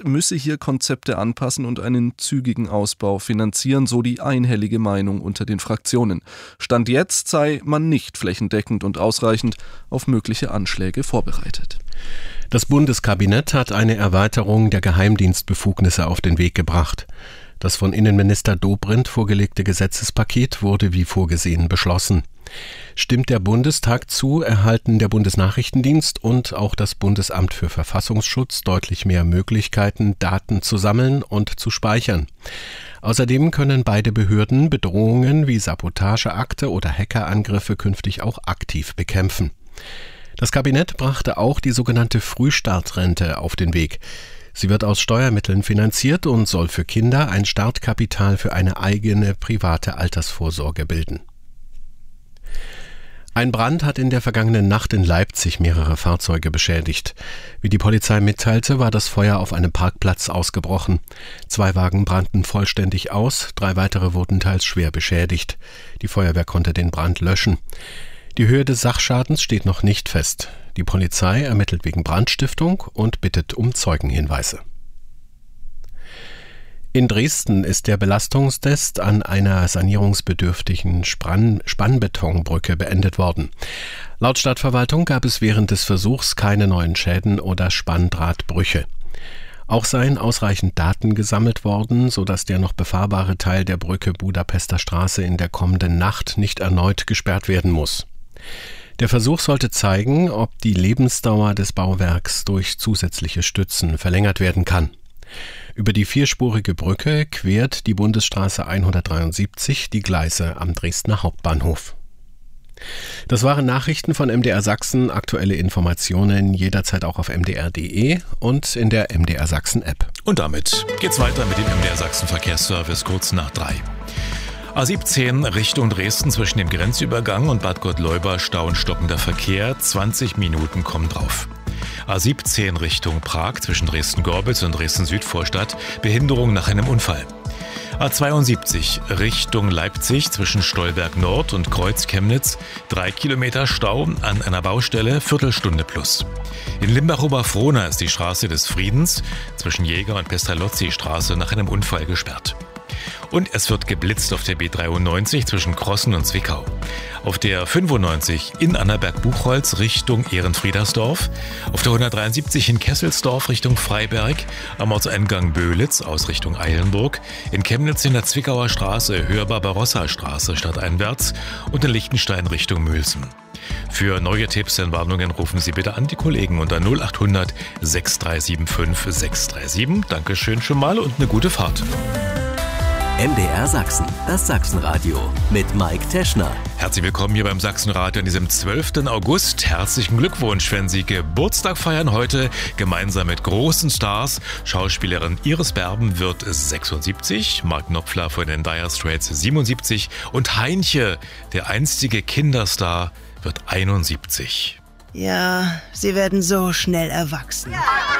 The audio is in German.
müsse hier Konzepte anpassen und einen zügigen Ausbau finanzieren, so die einhellige Meinung unter den Fraktionen. Stand jetzt sei man nicht flächendeckend und ausreichend auf mögliche Anschläge vorbereitet. Das Bundeskabinett hat eine Erweiterung der Geheimdienstbefugnisse auf den Weg gebracht. Das von Innenminister Dobrindt vorgelegte Gesetzespaket wurde wie vorgesehen beschlossen. Stimmt der Bundestag zu, erhalten der Bundesnachrichtendienst und auch das Bundesamt für Verfassungsschutz deutlich mehr Möglichkeiten, Daten zu sammeln und zu speichern. Außerdem können beide Behörden Bedrohungen wie Sabotageakte oder Hackerangriffe künftig auch aktiv bekämpfen. Das Kabinett brachte auch die sogenannte Frühstartrente auf den Weg. Sie wird aus Steuermitteln finanziert und soll für Kinder ein Startkapital für eine eigene private Altersvorsorge bilden. Ein Brand hat in der vergangenen Nacht in Leipzig mehrere Fahrzeuge beschädigt. Wie die Polizei mitteilte, war das Feuer auf einem Parkplatz ausgebrochen. 2 Wagen brannten vollständig aus, 3 weitere wurden teils schwer beschädigt. Die Feuerwehr konnte den Brand löschen. Die Höhe des Sachschadens steht noch nicht fest. Die Polizei ermittelt wegen Brandstiftung und bittet um Zeugenhinweise. In Dresden ist der Belastungstest an einer sanierungsbedürftigen Spannbetonbrücke beendet worden. Laut Stadtverwaltung gab es während des Versuchs keine neuen Schäden oder Spanndrahtbrüche. Auch seien ausreichend Daten gesammelt worden, sodass der noch befahrbare Teil der Brücke Budapester Straße in der kommenden Nacht nicht erneut gesperrt werden muss. Der Versuch sollte zeigen, ob die Lebensdauer des Bauwerks durch zusätzliche Stützen verlängert werden kann. Über die 4-spurige Brücke quert die Bundesstraße 173 die Gleise am Dresdner Hauptbahnhof. Das waren Nachrichten von MDR Sachsen. Aktuelle Informationen jederzeit auch auf mdr.de und in der MDR Sachsen App. Und damit geht's weiter mit dem MDR Sachsen Verkehrsservice kurz nach 3. A17 Richtung Dresden zwischen dem Grenzübergang und Bad Gottleuba Stau und stockender Verkehr. 20 Minuten kommen drauf. A17 Richtung Prag zwischen Dresden-Gorbitz und Dresden-Südvorstadt. Behinderung nach einem Unfall. A72 Richtung Leipzig zwischen Stolberg Nord und Kreuz Chemnitz. 3 Kilometer Stau an einer Baustelle, Viertelstunde plus. In Limbach-Oberfrohna ist die Straße des Friedens zwischen Jäger- und Pestalozzi-Straße nach einem Unfall gesperrt. Und es wird geblitzt auf der B93 zwischen Krossen und Zwickau. Auf der 95 in Annaberg-Buchholz Richtung Ehrenfriedersdorf. Auf der 173 in Kesselsdorf Richtung Freiberg. Am Ortseingang Böhlitz aus Richtung Eilenburg. In Chemnitz in der Zwickauer Straße, Höhe Barbarossa-Straße stadteinwärts. Und in Lichtenstein Richtung Mülsen. Für neue Tipps und Warnungen rufen Sie bitte an die Kollegen unter 0800 6375 637. Dankeschön schon mal und eine gute Fahrt. MDR Sachsen, das Sachsenradio mit Mike Teschner. Herzlich willkommen hier beim Sachsenradio an diesem 12. August. Herzlichen Glückwunsch, wenn Sie Geburtstag feiern heute, gemeinsam mit großen Stars. Schauspielerin Iris Berben wird 76, Mark Knopfler von den Dire Straits 77 und Heinche, der einstige Kinderstar, wird 71. Ja, sie werden so schnell erwachsen.